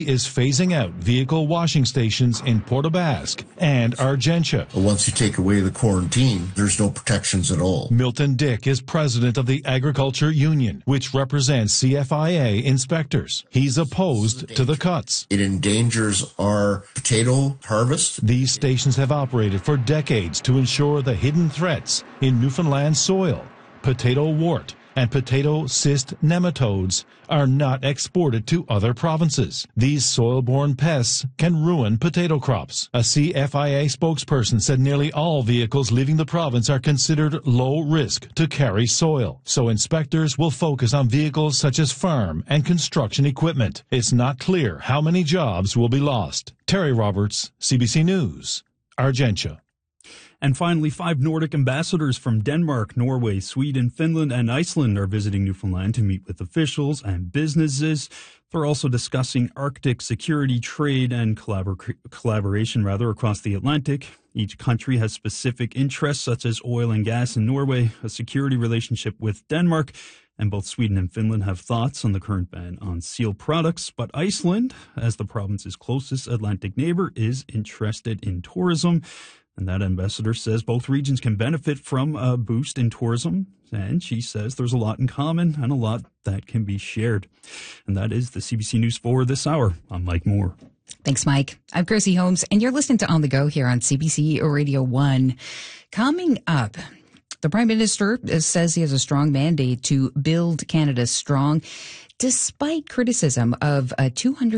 is phasing out vehicle washing stations in Port aux Basques and Argentia. Once you take away the quarantine, there's no protections at all. Milton Dick is president of the Agriculture Union, which represents CFIA inspectors. He's opposed to the cuts. It endangers our potato harvest. These stations have operated for decades to ensure the hidden threats in Newfoundland soil, potato wart, and potato cyst nematodes are not exported to other provinces. These soil-borne pests can ruin potato crops. A CFIA spokesperson said nearly all vehicles leaving the province are considered low risk to carry soil, so inspectors will focus on vehicles such as farm and construction equipment. It's not clear how many jobs will be lost. Terry Roberts, CBC News, Argentia. And finally, 5 Nordic ambassadors from Denmark, Norway, Sweden, Finland, and Iceland are visiting Newfoundland to meet with officials and businesses. They're also discussing Arctic security, trade, and collaboration across the Atlantic. Each country has specific interests, such as oil and gas in Norway, a security relationship with Denmark, and both Sweden and Finland have thoughts on the current ban on seal products. But Iceland, as the province's closest Atlantic neighbor, is interested in tourism. And that ambassador says both regions can benefit from a boost in tourism. And she says there's a lot in common and a lot that can be shared. And that is the CBC News for this hour. I'm Mike Moore. Thanks, Mike. I'm Chrissy Holmes, and you're listening to On the Go here on CBC Radio 1. Coming up, the Prime Minister says he has a strong mandate to build Canada strong, despite criticism of a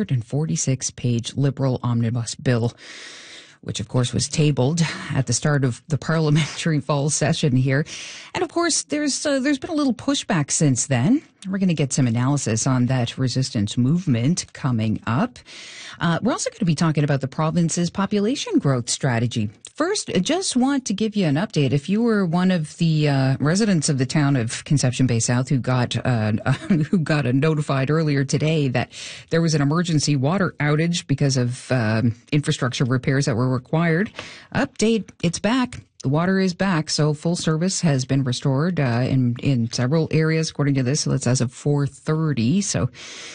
246-page Liberal omnibus bill, which, of course, was tabled at the start of the parliamentary fall session here. And, of course, there's been a little pushback since then. We're going to get some analysis on that resistance movement coming up. We're also going to be talking about the province's population growth strategy. First, I just want to give you an update. If you were one of the residents of the town of Conception Bay South who got notified earlier today that there was an emergency water outage because of infrastructure repairs that were required, update, it's back. The water is back, so full service has been restored in several areas, according to this. So that's as of 4:30. So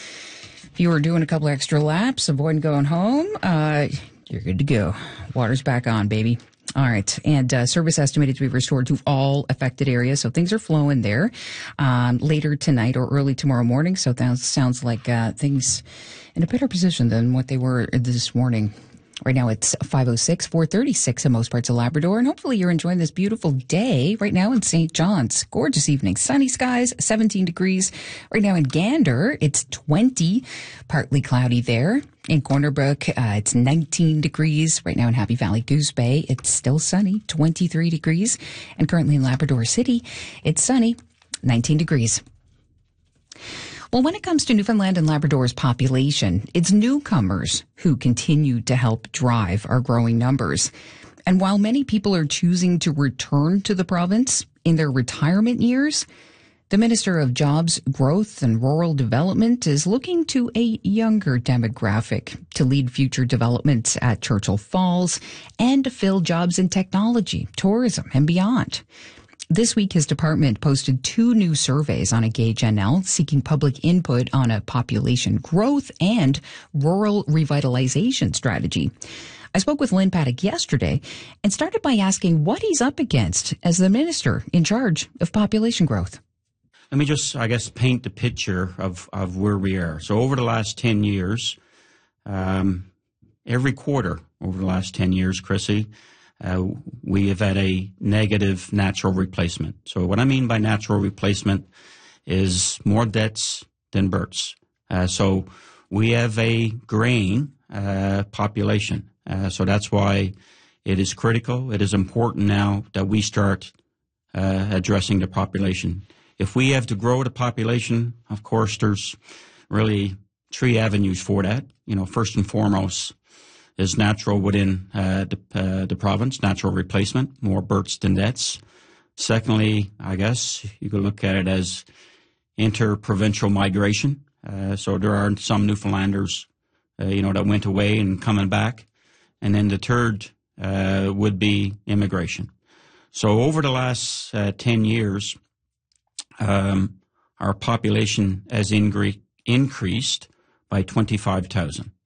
if you were doing a couple extra laps, avoiding going home, you're good to go. Water's back on, baby. All right. And service estimated to be restored to all affected areas. So things are flowing there later tonight or early tomorrow morning. So that sounds like things in a better position than what they were this morning. Right now it's 5:06, 4:36 in most parts of Labrador, and hopefully you're enjoying this beautiful day right now in St. John's. Gorgeous evening, sunny skies, 17 degrees. Right now in Gander, it's 20, partly cloudy there. In Corner Brook, it's 19 degrees. Right now in Happy Valley Goose Bay, it's still sunny, 23 degrees. And currently in Labrador City, it's sunny, 19 degrees. Well, when it comes to Newfoundland and Labrador's population, it's newcomers who continue to help drive our growing numbers. And while many people are choosing to return to the province in their retirement years, the Minister of Jobs, Growth and Rural Development is looking to a younger demographic to lead future developments at Churchill Falls and to fill jobs in technology, tourism, and beyond. This week, his department posted 2 new surveys on Engage NL seeking public input on a population growth and rural revitalization strategy. I spoke with Lynn Paddock yesterday and started by asking what he's up against as the minister in charge of population growth. Let me just, paint the picture of where we are. So over the last 10 years, every quarter over the last 10 years, Chrissy, we have had a negative natural replacement. So what I mean by natural replacement is more deaths than births. So we have a graying population. So that's why it is critical. It is important now that we start addressing the population. If we have to grow the population, of course, there's really 3 avenues for that. First and foremost is natural within the province, natural replacement, more births than deaths. Secondly, I guess you could look at it as inter-provincial migration. So there are some Newfoundlanders, that went away and coming back. And then the third would be immigration. So over the last 10 years, our population has increased by 25,000.